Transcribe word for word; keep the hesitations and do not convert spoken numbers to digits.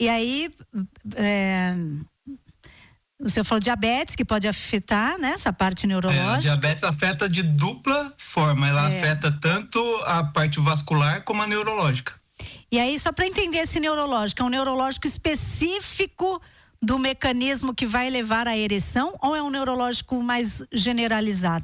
E aí, é, o senhor falou diabetes, que pode afetar, né, essa parte neurológica. É, a diabetes afeta de dupla forma, ela é. afeta tanto a parte vascular como a neurológica. E aí, só para entender esse neurológico, é um neurológico específico do mecanismo que vai levar à ereção ou é um neurológico mais generalizado?